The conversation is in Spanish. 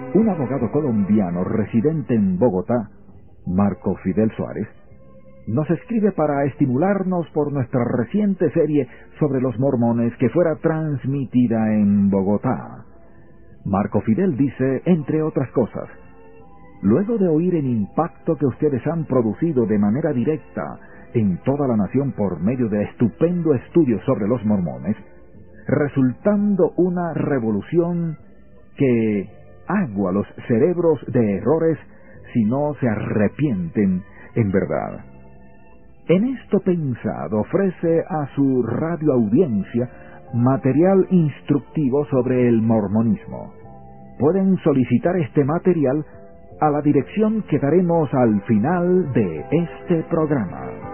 Un abogado colombiano residente en Bogotá, Marco Fidel Suárez, nos escribe para estimularnos por nuestra reciente serie sobre los mormones que fuera transmitida en Bogotá. Marco Fidel dice, entre otras cosas: luego de oír el impacto que ustedes han producido de manera directa en toda la nación por medio de estupendo estudio sobre los mormones, resultando una revolución que agua los cerebros de errores si no se arrepienten en verdad. En esto pensado ofrece a su radioaudiencia material instructivo sobre el mormonismo. Pueden solicitar este material a la dirección que daremos al final de este programa.